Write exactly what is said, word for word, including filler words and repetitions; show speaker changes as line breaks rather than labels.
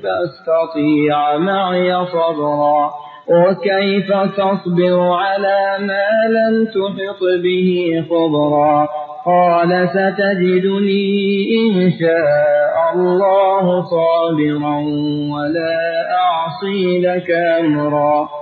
فاستطيع معي صبرا وكيف تصبر على ما لم تحط به خبرا قال ستجدني إن شاء الله صابرا ولا أعصي لك أمرا